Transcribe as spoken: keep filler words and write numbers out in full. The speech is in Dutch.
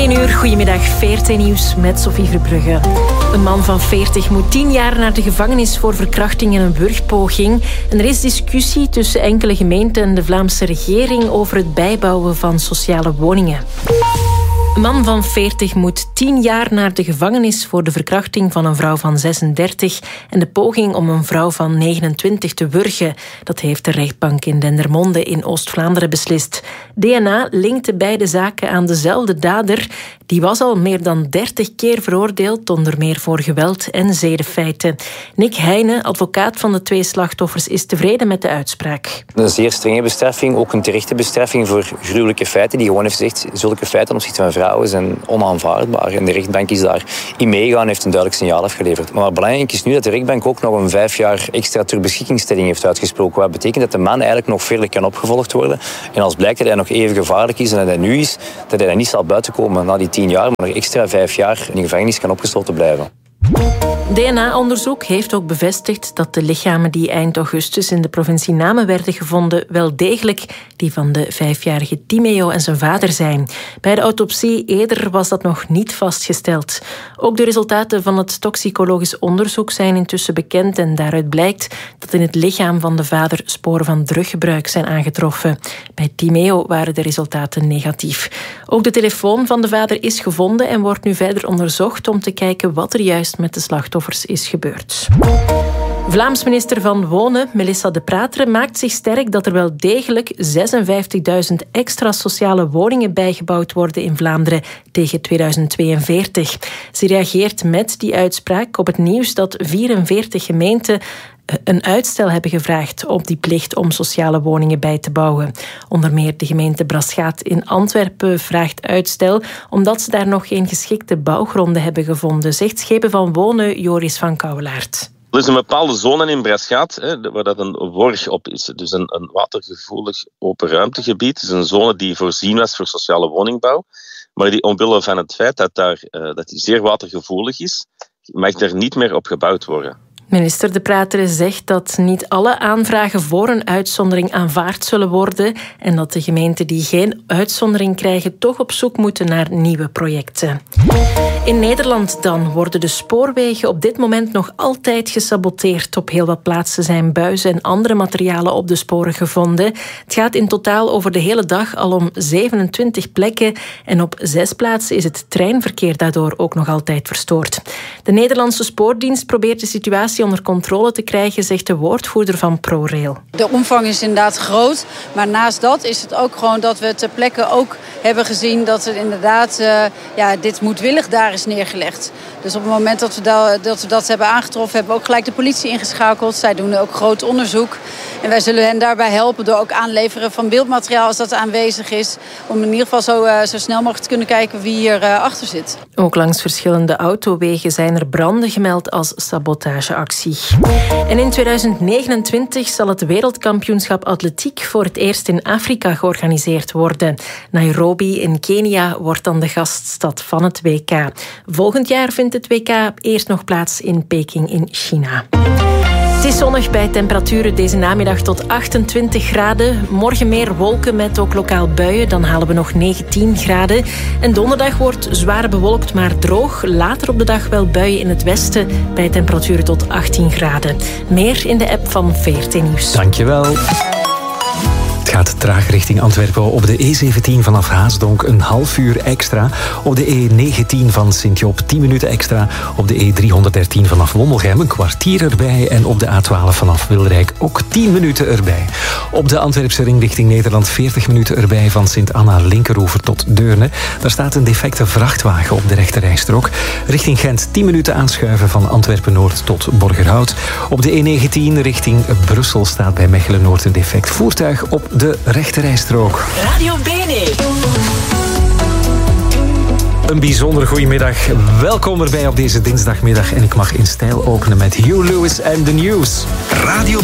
één uur, goedemiddag, V R T Nieuws met Sophie Verbrugge. Een man van veertig moet tien jaar naar de gevangenis voor verkrachting en een wurgpoging. En er is discussie tussen enkele gemeenten en de Vlaamse regering over het bijbouwen van sociale woningen. Een man van veertig moet tien jaar naar de gevangenis voor de verkrachting van een vrouw van zesendertig en de poging om een vrouw van negenentwintig te wurgen. Dat heeft de rechtbank in Dendermonde in Oost-Vlaanderen beslist. D N A linkte beide zaken aan dezelfde dader. Die was al meer dan dertig keer veroordeeld, onder meer voor geweld en zedenfeiten. Nick Heijnen, advocaat van de twee slachtoffers, is tevreden met de uitspraak. Een zeer strenge bestraffing, ook een terechte bestraffing voor gruwelijke feiten. Die gewoon heeft gezegd, zulke feiten ten opzichte van vrouwen zijn onaanvaardbaar. En de rechtbank is daar in meegegaan en heeft een duidelijk signaal afgeleverd. Maar belangrijk is nu dat de rechtbank ook nog een vijf jaar extra ter beschikkingstelling heeft uitgesproken. Wat betekent dat de man eigenlijk nog verder kan opgevolgd worden. En als blijkt dat hij nog even gevaarlijk is dan hij nu is, dat hij dan niet zal buitenkomen na die tien jaar, maar nog extra vijf jaar in de gevangenis kan opgesloten blijven. D N A-onderzoek heeft ook bevestigd dat de lichamen die eind augustus in de provincie Namen werden gevonden wel degelijk die van de vijfjarige Timeo en zijn vader zijn. Bij de autopsie eerder was dat nog niet vastgesteld. Ook de resultaten van het toxicologisch onderzoek zijn intussen bekend en daaruit blijkt dat in het lichaam van de vader sporen van druggebruik zijn aangetroffen. Bij Timeo waren de resultaten negatief. Ook de telefoon van de vader is gevonden en wordt nu verder onderzocht om te kijken wat er juist met de slachtoffers is gebeurd. Vlaams minister van Wonen, Melissa De Prateren, maakt zich sterk dat er wel degelijk zesenvijftigduizend extra sociale woningen bijgebouwd worden in Vlaanderen tegen tweeduizend tweeënveertig. Ze reageert met die uitspraak op het nieuws dat vierenveertig gemeenten een uitstel hebben gevraagd op die plicht om sociale woningen bij te bouwen. Onder meer de gemeente Braschaat in Antwerpen vraagt uitstel omdat ze daar nog geen geschikte bouwgronden hebben gevonden, zegt Schepen van Wonen Joris van Kouwelaert. Er is een bepaalde zone in Braschaat, hè, waar dat een worg op is. Dus een, een watergevoelig open ruimtegebied. Dus een zone die voorzien was voor sociale woningbouw. Maar die omwille van het feit dat, daar, uh, dat die zeer watergevoelig is, mag er niet meer op gebouwd worden. Minister De Prateren zegt dat niet alle aanvragen voor een uitzondering aanvaard zullen worden en dat de gemeenten die geen uitzondering krijgen toch op zoek moeten naar nieuwe projecten. In Nederland dan worden de spoorwegen op dit moment nog altijd gesaboteerd. Op heel wat plaatsen zijn buizen en andere materialen op de sporen gevonden. Het gaat in totaal over de hele dag al om zevenentwintig plekken en op zes plaatsen is het treinverkeer daardoor ook nog altijd verstoord. De Nederlandse spoordienst probeert de situatie onder controle te krijgen, zegt de woordvoerder van ProRail. De omvang is inderdaad groot, maar naast dat is het ook gewoon dat we ter plekke ook hebben gezien dat er inderdaad uh, ja, dit moedwillig daar is neergelegd. Dus op het moment dat we, da- dat we dat hebben aangetroffen, hebben we ook gelijk de politie ingeschakeld. Zij doen ook groot onderzoek. En wij zullen hen daarbij helpen door ook aanleveren van beeldmateriaal als dat aanwezig is. Om in ieder geval zo, uh, zo snel mogelijk te kunnen kijken wie hier uh, achter zit. Ook langs verschillende autowegen zijn er branden gemeld als sabotageactie. En in tweeduizend negenentwintig zal het wereldkampioenschap atletiek voor het eerst in Afrika georganiseerd worden. Nairobi in Kenia wordt dan de gaststad van het W K. Volgend jaar vindt het W K eerst nog plaats in Peking in China. Het is zonnig bij temperaturen deze namiddag tot achtentwintig graden. Morgen meer wolken met ook lokaal buien, dan halen we nog negentien graden. En donderdag wordt zwaar bewolkt, maar droog. Later op de dag wel buien in het westen bij temperaturen tot achttien graden. Meer in de app van V R T Nieuws. Dankjewel. Het gaat traag richting Antwerpen. Op de E zeventien vanaf Haasdonk een half uur extra. Op de E negentien van Sint-Job tien minuten extra. Op de E driehonderddertien vanaf Wommelgem een kwartier erbij. En op de A twaalf vanaf Wilrijk ook tien minuten erbij. Op de Antwerpse ring richting Nederland veertig minuten erbij. Van Sint-Anna Linkeroever tot Deurne. Daar staat een defecte vrachtwagen op de rechterrijstrook. Richting Gent tien minuten aanschuiven van Antwerpen-Noord tot Borgerhout. Op de E negentien richting Brussel staat bij Mechelen-Noord een defect voertuig op de rechterrijstrook. Radio Bene. Een bijzonder goedemiddag. Welkom erbij op deze dinsdagmiddag. En ik mag in stijl openen met Hugh Lewis en The News. Radio